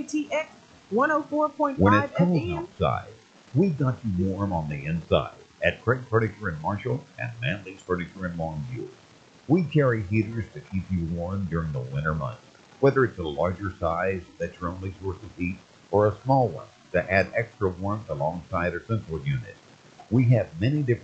KTX 104.5 When it's cold FM. outside, we've got you warm on the inside at Craig Furniture in Marshall and Manley's Furniture in Longview. We carry heaters to keep you warm during the winter months, whether it's a larger size that's your only source of heat or a small one to add extra warmth alongside our central unit. We have many different